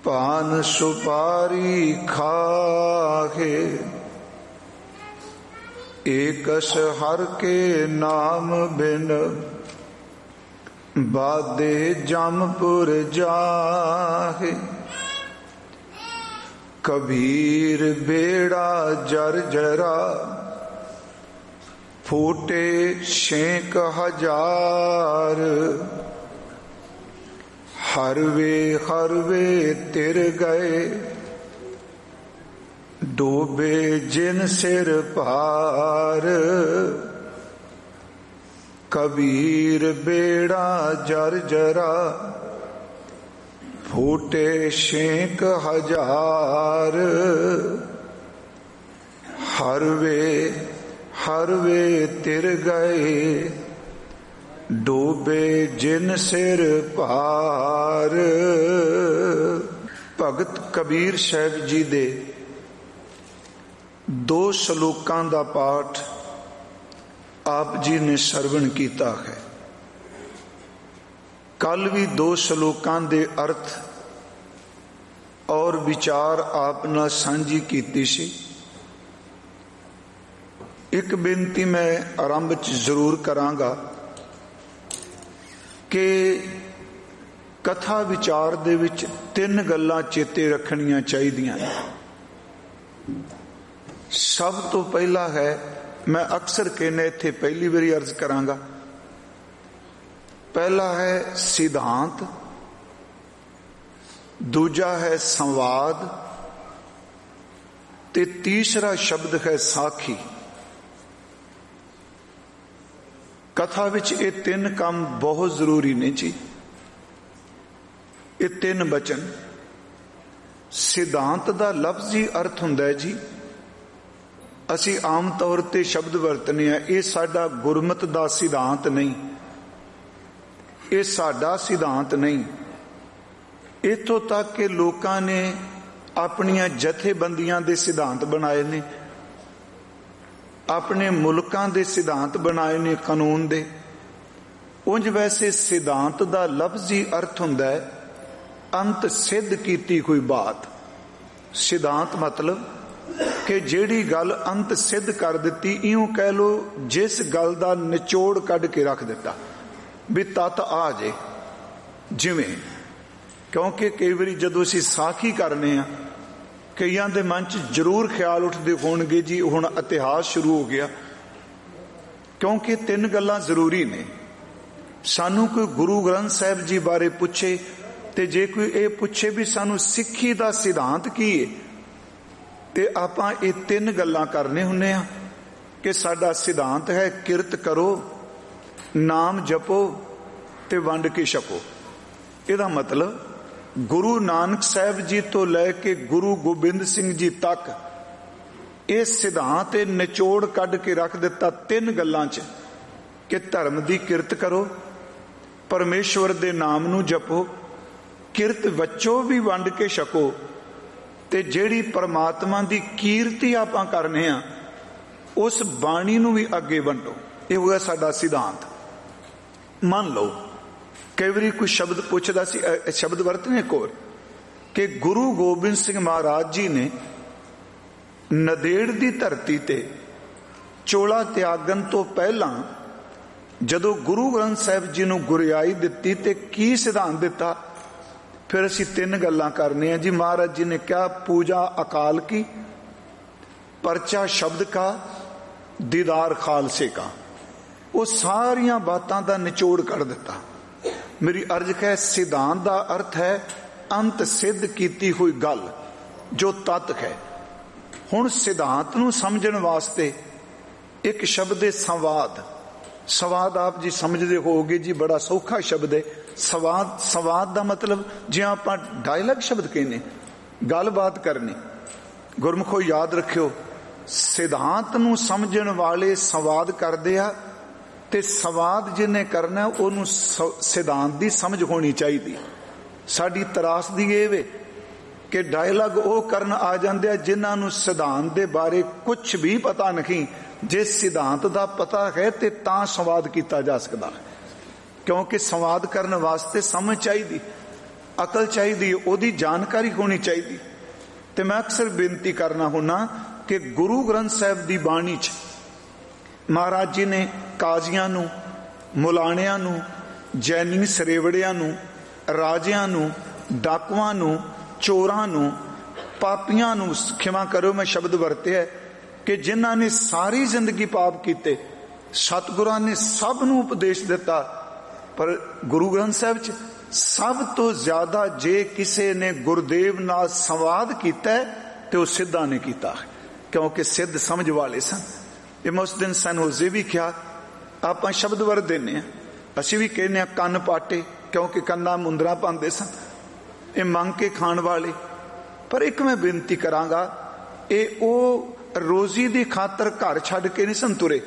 पान सुपारी खाहे, एकस हर के नाम बिन बादे जमपुर जाहे। कबीर बेड़ा जर्जरा फूटे 6,000, हरवे तिर गए डूबे जिन सिर पार। कबीर बेड़ा जर्जरा फूटे 6,000, हरवे तिर गए डूबे जिन सिर पार। भगत कबीर साहब जी दे 2 श्लोकां दा पाठ आप जी ने सरवण कीता है। कल भी 2 श्लोकां दे अर्थ और विचार आप नाल सांझी कीती सी। एक बेनती मैं आरंभ च जरूर करांगा कि कथा विचार दे विच 3 गल्लां चेते रखणियां चाहीदियां। सब तो पहला है, मैं अक्सर कहने इत्थे पहली बारी अर्ज करांगा, पहला है सिद्धांत, दूजा है संवाद ते तीसरा शब्द है साखी। कथा विच ये 3 काम बहुत जरूरी ने जी। ये 3 वचन। सिद्धांत दा लफ्जी अर्थ हुंदा है जी, असी आम तौर ते शब्द वरतने हैं, ये साडा गुरमत दा सिद्धांत नहीं, ये साडा सिद्धांत नहीं। इत्थों तक कि लोकां ने अपनियां जथेबंदियां दे सिद्धांत बनाए ने, अपने मुल्कां दे सिद्धांत बनाए ने, कानून दे। उंज वैसे सिद्धांत दा लफ्जी अर्थ हुंदा है अंत सिद्ध कीती कोई बात। सिद्धांत मतलब कि जेड़ी गल अंत सिद्ध कर दिती, इउं कह लो जिस गल दा निचोड़ कढ के रख दिता भी तत आ जे। जिवें क्योंकि कई बारी जदों असीं साखी करने आ, कईयां दे मन च जरूर ख्याल उठदे होणगे जी हुण इतिहास शुरू हो गया, क्योंकि 3 गल्लां जरूरी ने। सानू कोई गुरु ग्रंथ साहिब जी बारे पुछे ते जे कोई ये पुछे भी सानू सिੱਖੀ दा सिद्धांत की है, ते आपां ये 3 गल्लां करने हुन्ने आ कि साडा सिद्धांत है किरत करो, नाम जपो ते वंड के छको। इहदा मतलब गुरु नानक साहब जी तो लैके गुरु गोबिंद सिंह जी तक ये सिद्धांत निचोड़ कढ के रख दिता 3 गल्लां च कि धर्म दी किरत करो, परमेश्वर दे नाम नू जपो, किरत वचो भी वंड के छको, ते जेड़ी परमात्मा दी कीर्ति आपां करने आ उस बाणी नू भी अगे वंडो। ये होया साडा सिद्धांत। मान लो कई बारी कोई शब्द पुछदा सी, शब्द वरतने कोर कि गुरु गोबिंद सिंह महाराज जी ने नदेड़ दी धरती ते चोला त्यागन तो पहला जदों गुरु ग्रंथ साहिब जी नू गुरियाई दिती ते की सिद्धांत दिता। फिर असी 3 गल्लां करने हैं जी। महाराज जी ने क्या पूजा अकाल की, परचा शब्द का, दीदार खालसे का। वो सारियां बातां दा निचोड़ कर दिता। मेरी अर्ज है, सिद्धांत दा अर्थ है अंत सिद्ध कीती हुई गल जो तत्त है। हुण सिद्धांत नू समझण वास्ते एक शब्द है संवाद। संवाद आप जी समझदे होगे जी, बड़ा सौखा शब्द है संवाद। संवाद दा मतलब जे आपां डायलॉग शब्द कहने, गलबात करनी। गुरमुखो याद रखियो, सिद्धांत नू समझण वाले संवाद करदे आ, ते संवाद जिन्हें करना उन्होंने सिद्धांत की समझ होनी चाहिए। साडी त्रासदी ये वे कि डायलॉग वो करन आ जाते जिन्होंने सिद्धांत के बारे कुछ भी पता नहीं। जे सिद्धांत का पता है तो संवाद किया जा सकता है, क्योंकि संवाद करने वास्ते समझ चाहिए। अकल चाहिए, ओदी जानकारी होनी चाहिए। तो मैं अक्सर बेनती करना हुन्ना कि गुरु ग्रंथ साहिब दी बाणी च महाराज जी ने काजियां नू, मुलाणियां नू, जैनी सरेवड़ियां नू, राजियां नू, डाकुआं नू, चोरां नू, पापियां नू, खिमा करो मैं शब्द वरते है कि जिन्हां ने सारी जिंदगी पाप कीते, सतगुरां ने सब नू उपदेश दिता, पर गुरु ग्रंथ साहिब च सब तो ज्यादा जे किसी ने गुरुदेव नाल संवाद किया तो सिद्धा ने किया, क्योंकि सिद्ध समझ वाले सन। ये मैं उस दिन सन होजे भी क्या आप शब्द वर देने, असी भी कहने कन्न पाटे, क्योंकि कन्ना मुंदरा पाते सन, ये मंग के खाण वाले। पर एक मैं बेनती करांगा, ये ओ रोजी की खातर घर छड़ के नहीं सन तुरे।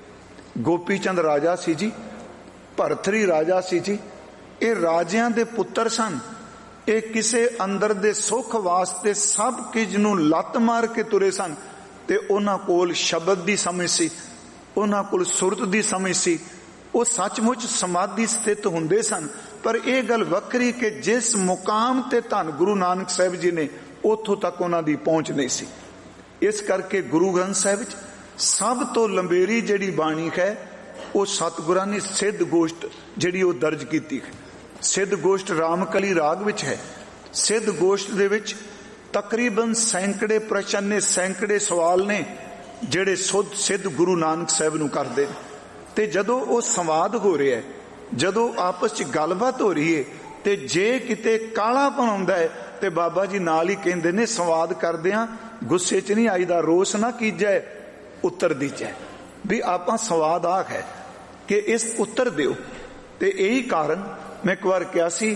गोपी चंद राजा सी जी, भरथरी राजा सी जी, ये राजियां दे पुत्र सन। ये किसे अंदर दे सुख वास्ते सब किज नूं लत मार के तुरे सन। ते उन्हां कोल शब्द दी समझ सी, उन्हां कोल सुरत दी समझ सी, वो सचमुच समाधि स्थित हुंदे सन। पर यह गल वक्री कि जिस मुकाम ते धन गुरु नानक साहिब जी ने उथों तक उन्हां दी पहुंच नहीं सी। इस करके गुरु ग्रंथ साहिब सब तो लंबेरी जिहड़ी बाणी है वो सतगुरां ने सिद्ध गोष्ट जिहड़ी वो दर्ज कीती है। सिद्ध गोष्ट रामकली राग विच है। सिद्ध गोष्ट दे विच तकरीबन सैकड़े प्रश्न ने, सैकड़े सवाल ने जिहड़े सिद्ध गुरु नानक साहिब नूं करदे ने। ते जदों वो संवाद हो रहा है, जदों आपस च गलबात हो रही है, ते जे किते कालापन आउंदा है ते बाबा जी नाल ही कहंदे ने संवाद करदिआं गुस्से च नहीं आईदा, रोस ना कीजै उत्तर दीजै। भी आपां संवाद आ है कि इस उत्तर दिओ। ते यही कारण मैं एक बार कहा सी,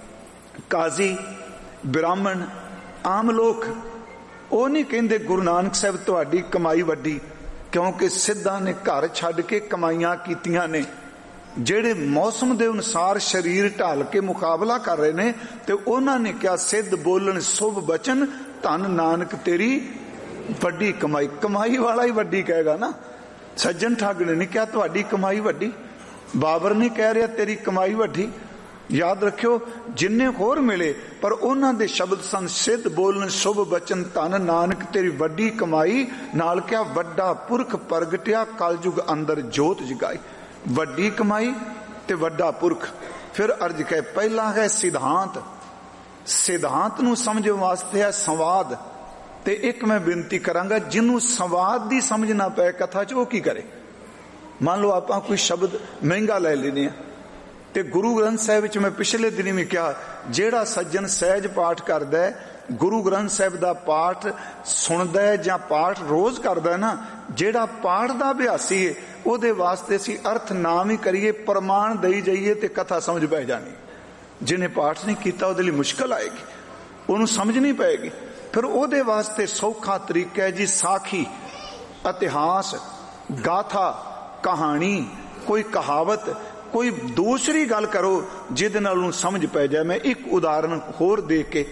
काजी ब्राह्मण आम लोग वो नहीं कहते गुरु नानक साहब तुहाडी कमाई वड्डी, क्योंकि सिद्धां ने घर छड्ड के कमाइयां कीतियां ने। जेड़े मौसम के अनुसार शरीर ढाल के मुकाबला कर रहे ने, तो उन्होंने क्या सिद्ध बोलन शुभ बचन, धन नानक तेरी वड्डी कमाई। कमाई वाला ही वड्डी कहेगा ना। सज्जन ठग ने नहीं क्या तुहाडी कमाई वड्डी, बाबर नहीं कह रहा तेरी कमाई वड्डी। याद रखियो जिन्ने होर मिले, पर उन्होंने दे शब्द सन सिद्ध बोलन शुभ बचन, धन नानक तेरी वड्डी कमाई। नाल क्या वड्डा पुरख प्रगटिया कलयुग अंदर जोत जगाई। वड्डी कमाई ते वड्डा पुरख। फिर अर्ज कहे पहला है सिद्धांत, सिद्धांत नूं समझ वास्ते है संवाद। ते एक मैं बेनती करांगा, जिन्हों संवाद की समझ ना पै कथा च वो की करे। मान लो आप कोई शब्द महंगा ले लेने, ते गुरु ग्रंथ साहिब विच मैं पिछले दिन भी कहा, जेड़ा सज्जन सहज पाठ करदा है, गुरु ग्रंथ साहिब दा पाठ सुनदा है जां पाठ रोज करदा है ना, जेड़ा पाठ दा अभ्यासी है ਉਹਦੇ वास्ते असी अर्थ नाम ही करिए, प्रमाण दई जाइए तो कथा समझ पै जानी। जिन्हें पाठ नहीं किया ਉਹਦੇ ਲਈ मुश्किल आएगी, ਉਹਨੂੰ समझ नहीं पाएगी। फिर ਉਹਦੇ वास्ते सौखा तरीका है जी, साखी, इतिहास, गाथा, कहानी, कोई कहावत, कोई दूसरी गल करो जिहदे नाल ਉਹਨੂੰ समझ पै जाए। मैं एक उदाहरण होर दे के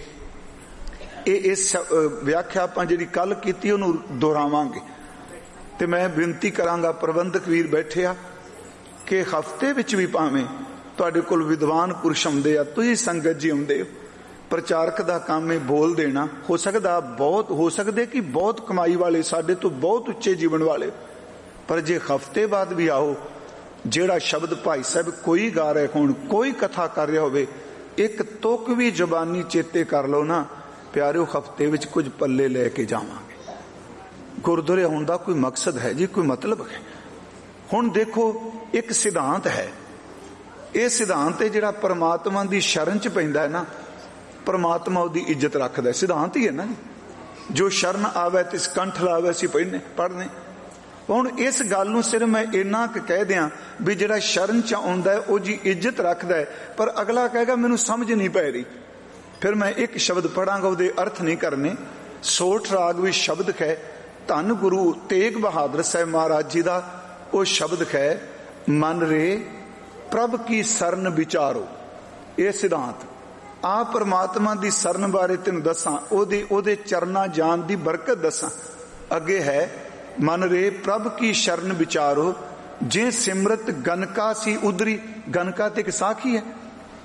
इस व्याख्या आपां जिहड़ी कल कीती ਉਹਨੂੰ दोहरावांगे। ते मैं बेनती करांगा, प्रबंधक वीर बैठे आ, कि हफ्ते विच भी भावें तुहाडे कोल विद्वान पुरुष आउंदे आ, तुसीं संगत जी आउंदे हो, प्रचारक दा काम है बोल देना। हो सकदा बहुत हो सकदे कि बहुत कमाई वाले, साडे तो बहुत उच्चे जीवन वाले, पर जे हफ्ते बाद भी आओ, जेड़ा शब्द भाई साहब कोई गा रहे होण, कोई कथा कर रहा होवे, एक तुक भी जबानी चेते कर लो ना प्यारिओ, हफ्ते विच कुछ पल्ले लैके जावांगे। गुरुद्वारे आउण दा कोई मकसद है जी, कोई मतलब है। हुण देखो एक सिद्धांत है, यह सिद्धांत है जिहड़ा परमात्मा दी शरण च पैंदा है ना, परमात्मा उहदी इज्जत रखदा है। सिद्धांत ही है ना जी, जो शरण आवे तिस कंठ लावे, असीं पढ़ने। हुण इस गल नूं सिर्फ मैं इन्ना क कह दियां भी जिहड़ा शरण च आउंदा है वो जी इज्जत रखदा है, पर अगला कहेगा मैनूं समझ नहीं पै रही। फिर मैं एक शब्द पढ़ांगा, उहदे अर्थ नहीं करने। सोठ राग भी शब्द है, धन गुरु तेग बहादुर साहब महाराज जी का वो शब्द है, मन रे प्रभ की सरन विचारो। ये सिद्धांत आ परमात्मा की सरन बारे तेन दसा, ओदे चरना जान की बरकत दसा। अगे है मन रे प्रभ की शरण विचारो, जे सिमरत गनका सी उदरी। गनका ते एक साखी है,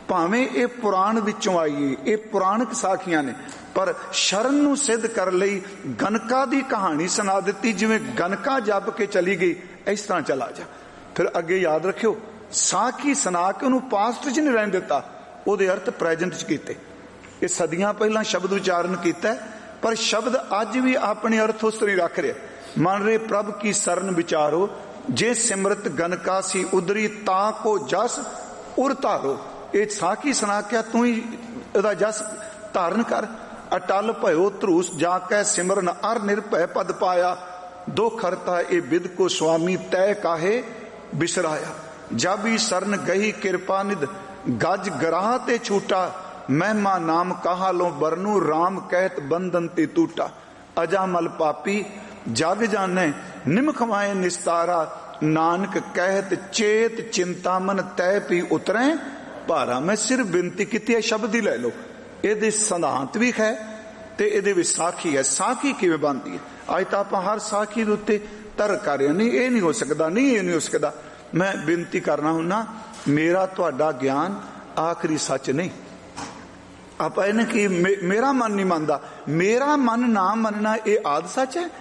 ਭਾਵੇਂ ਇਹ ਪੁਰਾਣ ਵਿੱਚੋਂ ਆਈਏ, ਇਹ ਪੁਰਾਣਕ ਸਾਖੀਆਂ ਨੇ, ਪਰ ਸ਼ਰਨ ਨੂੰ ਸਿੱਧ ਕਰਨ ਲਈ ਗਨਕਾ ਦੀ ਕਹਾਣੀ ਸੁਣਾ ਦਿੱਤੀ। ਜਿਵੇਂ ਗਨਕਾ ਜੱਬ ਕੇ ਚਲੀ ਗਈ, ਇਸ ਤਰ੍ਹਾਂ ਚਲਾ ਜਾ। ਫਿਰ ਅੱਗੇ ਯਾਦ ਰੱਖਿਓ, ਸਾਖੀ ਸੁਣਾ ਕੇ ਉਹਨੂੰ ਪਾਸਟ 'ਚ ਨਹੀਂ ਰਹਿਣ ਦਿੱਤਾ, ਉਹਦੇ ਅਰਥ ਪ੍ਰੈਜੈਂਟ 'ਚ ਕੀਤੇ। ਇਹ ਸਦੀਆਂ ਪਹਿਲਾਂ ਸ਼ਬਦ ਉਚਾਰਨ ਕੀਤਾ, ਪਰ ਸ਼ਬਦ ਅੱਜ ਵੀ ਆਪਣੇ ਅਰਥ ਉਸ ਤਰ੍ਹਾਂ ਰੱਖ ਰਿਹਾ। ਮਨ ਰੇ ਪ੍ਰਭ ਕੀ ਸਰਨ ਵਿਚਾਰੋ, ਜੇ ਸਿਮਰਤ ਗਨਕਾ ਸੀ ਉਦਰੀ, ਤਾਂ ਕੋ ਜਸ ਉਰ ਧਾਰੋ। ਇਹ ਸਾਖੀ ਸੁਣਾ ਕੇ ਤੂੰ ਹੀ ਇਹਦਾ ਜਸ ਧਾਰਨ ਕਰ। ਅਟਲ ਭਇਓ ਧਰੂਸ ਜਾ ਕੇ ਸਿਮਰਨ, ਅਰ ਨਿਰਭੈ ਪਦ ਪਾਇਆ। ਦੁਖ ਹਰਤਾ ਇਹ ਬਿਦ ਕੋ ਸੁਆਮੀ, ਤੈ ਕਾਹੇ ਬਿਸਰਾਇਆ। ਜਬ ਹੀ ਸਰਨ ਗਈ ਕਿਰਪਾ ਨਿਧ, ਗਜ ਗਰਾਹ ਤੇ ਛੂਟਾ। ਮਹਿਮਾ ਨਾਮ ਕਹਾ ਲੋ ਬਰਨੂ, ਰਾਮ ਕਹਿਤ ਬੰਧਨ ਤੇ ਟੂਟਾ। ਅਜਾਮਲ ਪਾਪੀ ਜਗ ਜਾਣੈ, ਨਿਮਖ ਮਾਏ ਨਿਸਤਾਰਾ। ਨਾਨਕ ਕਹਿਤ ਚੇਤ ਚਿੰਤਾਮਨ, ਤੈ ਪੀ ਉਤਰੈ ਭਾਰਾ। ਮੈਂ ਸਿਰਫ ਬੇਨਤੀ ਕੀਤੀ ਹੈ, ਸ਼ਬਦ ਹੀ ਲੈ ਲਓ। ਇਹਦੇ ਸਿਧਾਂਤ ਵੀ ਹੈ ਤੇ ਇਹਦੇ ਵਿੱਚ ਸਾਖੀ ਹੈ। ਸਾਖੀ ਕਿਵੇਂ ਬਣਦੀ ਹੈ? ਅੱਜ ਤਾਂ ਆਪਾਂ ਹਰ ਸਾਖੀ ਦੇ ਉੱਤੇ ਤਰਕ ਕਰ ਰਹੇ, ਨਹੀਂ ਇਹ ਨਹੀਂ ਹੋ ਸਕਦਾ, ਨਹੀਂ ਇਹ ਨਹੀਂ ਹੋ ਸਕਦਾ। ਮੈਂ ਬੇਨਤੀ ਕਰਨਾ ਹੁੰਨਾ, ਮੇਰਾ ਤੁਹਾਡਾ ਗਿਆਨ ਆਖਰੀ ਸੱਚ ਨਹੀਂ। ਆਪਾਂ ਇਹਨੇ ਕਿ ਮੇਰਾ ਮਨ ਨਹੀਂ ਮੰਨਦਾ, ਮੇਰਾ ਮਨ ਨਾ ਮੰਨਣਾ ਇਹ ਆਦ ਸੱਚ ਹੈ।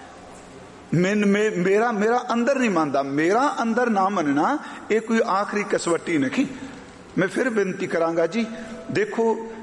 ਮੇਰਾ ਅੰਦਰ ਨਹੀਂ ਮੰਨਦਾ, ਮੇਰਾ ਅੰਦਰ ਨਾ ਮੰਨਣਾ ਇਹ ਕੋਈ ਆਖਰੀ ਕਸਵੱਟੀ ਨਹੀਂ। ਮੈਂ ਫਿਰ ਬੇਨਤੀ ਕਰਾਂਗਾ ਜੀ, ਦੇਖੋ